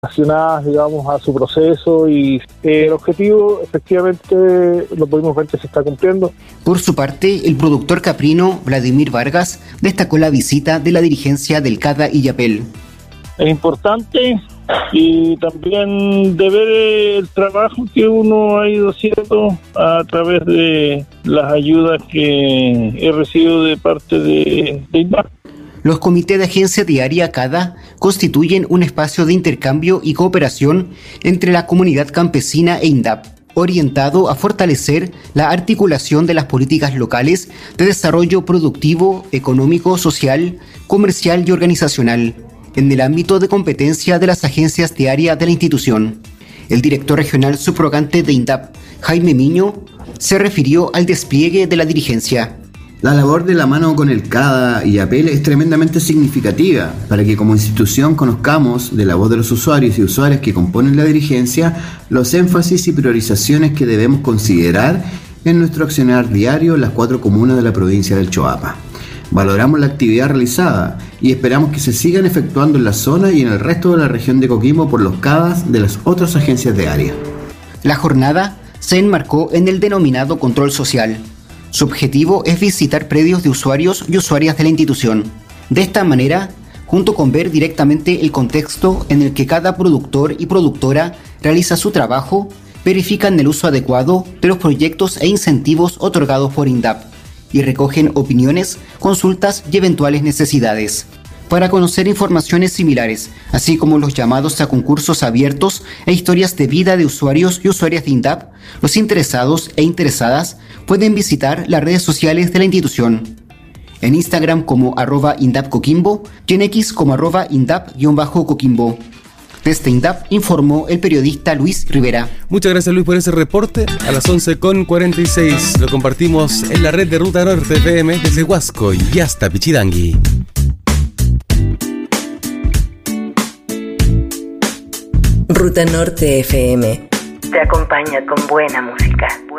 relacionadas, digamos, a su proceso, y el objetivo efectivamente lo pudimos ver que se está cumpliendo. Por su parte, el productor caprino Vladimir Vargas destacó la visita de la dirigencia del CADA Illapel. Es importante, y también de ver el trabajo que uno ha ido haciendo a través de las ayudas que he recibido de parte de INDAP. Los comités de agencia diaria CADA constituyen un espacio de intercambio y cooperación entre la comunidad campesina e INDAP, orientado a fortalecer la articulación de las políticas locales de desarrollo productivo, económico, social, comercial y organizacional, en el ámbito de competencia de las agencias diarias de la institución. El director regional subrogante de INDAP, Jaime Miño, se refirió al despliegue de la dirigencia. La labor de la mano con el CADA y Illapel es tremendamente significativa para que como institución conozcamos de la voz de los usuarios y usuarias que componen la dirigencia los énfasis y priorizaciones que debemos considerar en nuestro accionar diario en las 4 comunas de la provincia del Choapa. Valoramos la actividad realizada y esperamos que se sigan efectuando en la zona y en el resto de la región de Coquimbo por los CADAs de las otras agencias de área. La jornada se enmarcó en el denominado control social. Su objetivo es visitar predios de usuarios y usuarias de la institución. De esta manera, junto con ver directamente el contexto en el que cada productor y productora realiza su trabajo, verifican el uso adecuado de los proyectos e incentivos otorgados por INDAP y recogen opiniones, consultas y eventuales necesidades. Para conocer informaciones similares, así como los llamados a concursos abiertos e historias de vida de usuarios y usuarias de INDAP, los interesados e interesadas pueden visitar las redes sociales de la institución. En Instagram como @INDAPCoquimbo y en X como @INDAP_Coquimbo. Desde INDAP informó el periodista Luis Rivera. Muchas gracias, Luis, por ese reporte. A las 11:46 lo compartimos en la red de Ruta Norte FM desde Huasco y hasta Pichidangui. Ruta Norte FM te acompaña con buena música.